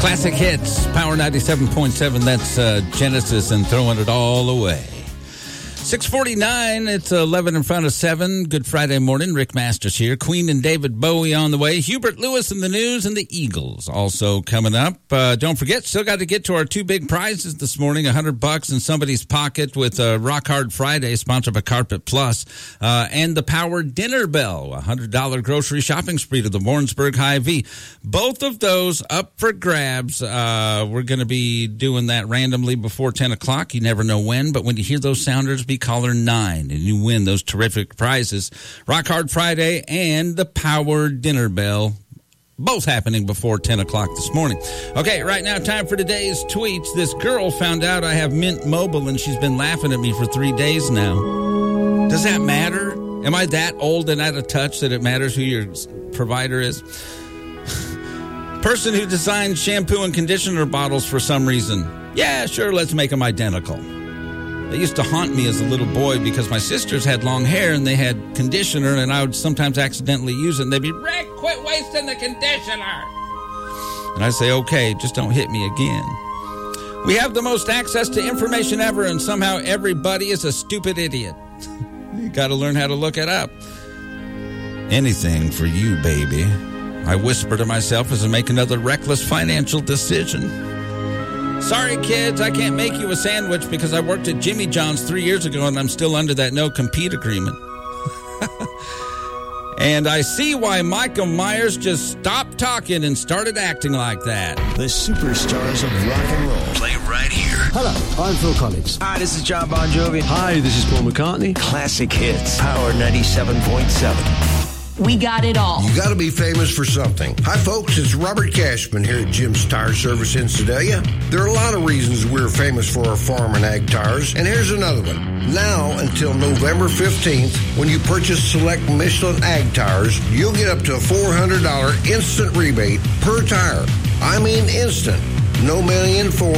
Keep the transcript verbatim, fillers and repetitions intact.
Classic hits, Power ninety-seven point seven. That's uh, Genesis and Throwing It All Away. six forty-nine, it's eleven in front of seven. Good Friday morning. Rick Masters here. Queen and David Bowie on the way. Hubert Lewis in the news, and the Eagles also coming up. Uh, don't forget, still got to get to our two big prizes this morning. one hundred bucks in somebody's pocket with uh, Rock Hard Friday, sponsored by Carpet Plus, uh, and the Power Dinner Bell, a one hundred dollars grocery shopping spree to the Warrensburg Hy-Vee. Both of those up for grabs. Uh, we're going to be doing that randomly before ten o'clock. You never know when, but when you hear those sounders, be caller nine, and you win those terrific prizes. Rock Hard Friday and the Power Dinner Bell, both happening before ten o'clock this morning. Okay, right now, time for today's tweets. This girl found out I have Mint Mobile, and she's been laughing at me for three days now. Does that matter? Am I that old and out of touch that it matters who your provider is? Person who designed shampoo and conditioner bottles for some reason. Yeah, sure, let's make them identical. They used to haunt me as a little boy because my sisters had long hair and they had conditioner, and I would sometimes accidentally use it, and they'd be, Rick, quit wasting the conditioner. And I'd say, okay, just don't hit me again. We have the most access to information ever, and somehow everybody is a stupid idiot. You got to learn how to look it up. Anything for you, baby. I whisper to myself as I make another reckless financial decision. Sorry, kids, I can't make you a sandwich because I worked at Jimmy John's three years ago and I'm still under that no-compete agreement. And I see why Michael Myers just stopped talking and started acting like that. The superstars of rock and roll. Play right here. Hello, I'm Phil Collins. Hi, this is John Bon Jovi. Hi, this is Paul McCartney. Classic hits. Power ninety-seven point seven. We got it all. You got to be famous for something. Hi, folks. It's Robert Cashman here at Jim's Tire Service in Sedalia. There are a lot of reasons we're famous for our farm and ag tires, and here's another one. Now until November fifteenth, when you purchase select Michelin ag tires, you'll get up to a four hundred dollars instant rebate per tire. I mean instant. No million for